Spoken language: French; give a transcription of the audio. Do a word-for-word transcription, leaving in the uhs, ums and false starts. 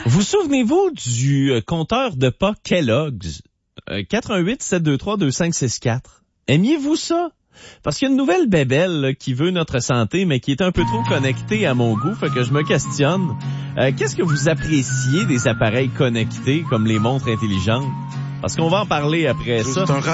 Vous souvenez-vous du euh, compteur de pas Kellogg's? Euh, quatre un huit, sept deux trois, deux cinq six quatre. Aimiez-vous ça? Parce qu'il y a une nouvelle bébelle là, qui veut notre santé, mais qui est un peu trop connectée à mon goût, fait que je me questionne. Euh, qu'est-ce que vous appréciez des appareils connectés comme les montres intelligentes? Parce qu'on va en parler après C'est ça. un